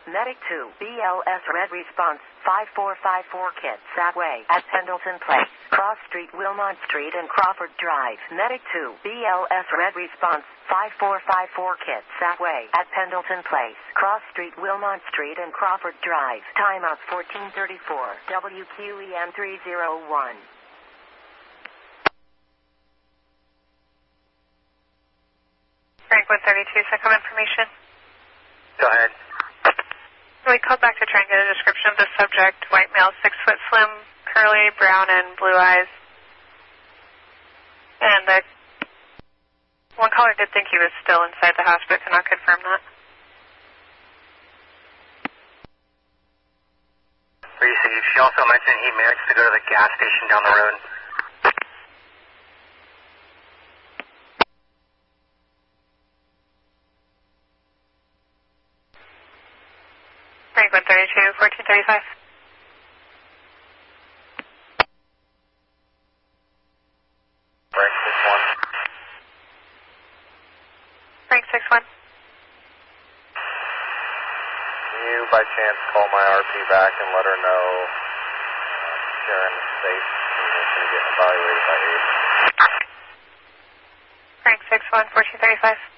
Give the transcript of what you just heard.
Medic 2, BLS Red Response, 5454 Kit, Satway, at Pendleton Place, Cross Street, Wilmot Street, and Crawford Drive. Medic 2, BLS Red Response, 5454 Kit, Satway, at Pendleton Place, Cross Street, Wilmot Street, and Crawford Drive. Timeout 1434, WQEM 301. Frank 132, SECOM information. Go ahead. We called back to try and get a description of the subject. White male, 6 foot, slim, curly, brown, and blue eyes. And the one caller did think he was still inside the house, but cannot confirm that. Receive. She also mentioned he managed to go to the gas station down the road. Frank 132, 1435. Frank 6-1. Frank 6-1. Can you, by chance, call my RP back and let her know Sharon is safe and is going to get evaluated by 8? Frank 6-1, 1435.